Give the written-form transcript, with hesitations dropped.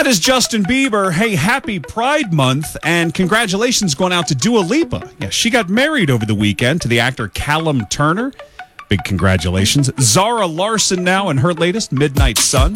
That is Justin Bieber. Hey, happy Pride Month, and congratulations going out to Dua Lipa. Yeah, she got married over the weekend to the actor Callum Turner. Big congratulations. Zara Larson now in her latest, Midnight Sun.